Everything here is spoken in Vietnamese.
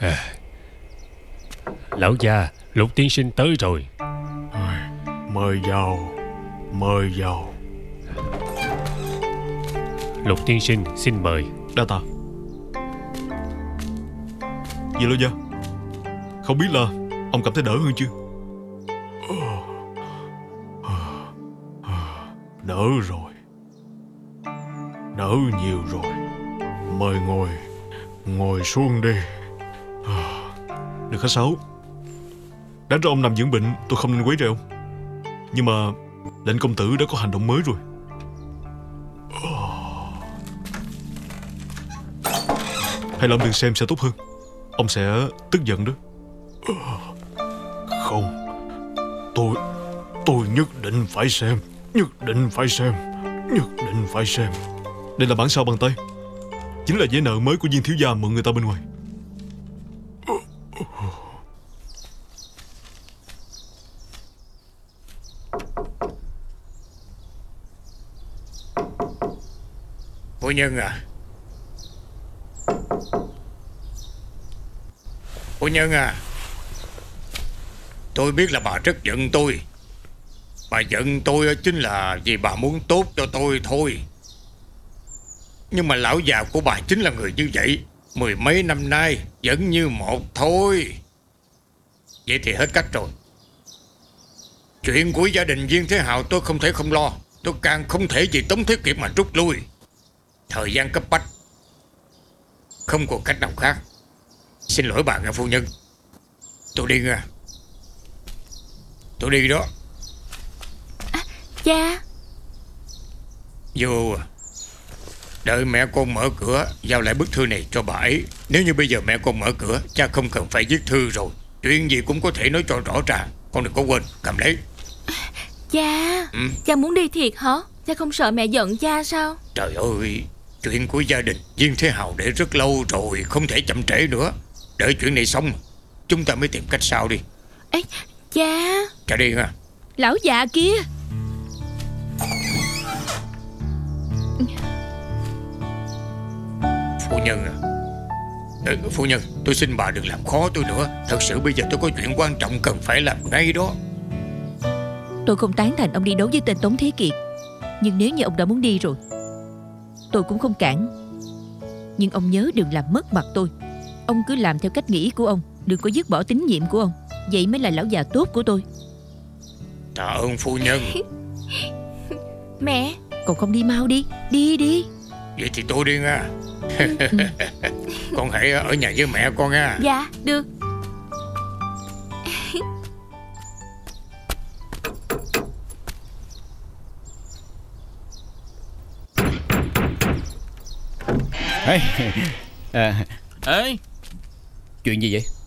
Lão già, Lục tiên sinh tới rồi. Mời vào, mời vào. Lục tiên sinh xin mời. Đa tạ. Vậy Lão gia, không biết là ông cảm thấy đỡ hơn chưa? Đỡ rồi, đỡ nhiều rồi. Mời ngồi, ngồi xuống đi. Đừng khách sáo. Đáng ra ông nằm dưỡng bệnh, tôi không nên quấy rầy ông. Nhưng mà lệnh công tử đã có hành động mới rồi. Hay là ông đừng xem sẽ tốt hơn. Ông sẽ tức giận đó. Không, tôi nhất định phải xem. Nhất định phải xem. Nhất định phải xem. Đây là bản sao bằng tay, chính là giấy nợ mới của Viên thiếu gia mượn người ta bên ngoài. Phu nhân à, phu nhân à, tôi biết là bà rất giận tôi. Bà giận tôi chính là vì bà muốn tốt cho tôi thôi. Nhưng mà lão già của bà chính là người như vậy, mười mấy năm nay vẫn như một thôi. Vậy thì hết cách rồi. Chuyện của gia đình Viên Thế Hào tôi không thể không lo. Tôi càng không thể vì Tống Thế Kiệt mà rút lui. Thời gian cấp bách, không còn cách nào khác. Xin lỗi bà nghe phu nhân. Tôi đi nha. Tôi đi đó. Cha. Vô. Đợi mẹ con mở cửa, giao lại bức thư này cho bà ấy. Nếu như bây giờ mẹ con mở cửa, cha không cần phải viết thư rồi. Chuyện gì cũng có thể nói cho rõ ràng. Con đừng có quên, cầm lấy. Cha, cha muốn đi thiệt hả? Cha không sợ mẹ giận cha sao? Trời ơi, chuyện của gia đình Viên Thế Hào để rất lâu rồi, không thể chậm trễ nữa. Đợi chuyện này xong, chúng ta mới tìm cách sau đi. Ê, cha. Cha đi nha. Lão già kia. Phu nhân à, phu nhân, tôi xin bà đừng làm khó tôi nữa. Thật sự bây giờ tôi có chuyện quan trọng cần phải làm ngay đó. Tôi không tán thành ông đi đấu với tên Tống Thế Kiệt, nhưng nếu như ông đã muốn đi rồi, tôi cũng không cản. Nhưng ông nhớ đừng làm mất mặt tôi. Ông cứ làm theo cách nghĩ của ông, đừng có dứt bỏ tín nhiệm của ông. Vậy mới là lão già tốt của tôi. Tạ ơn phu nhân. Mẹ, còn không đi mau đi. Đi đi. Vậy thì tôi đi nha. Con hãy ở nhà với mẹ con nha. Dạ, được. Ê, chuyện gì vậy?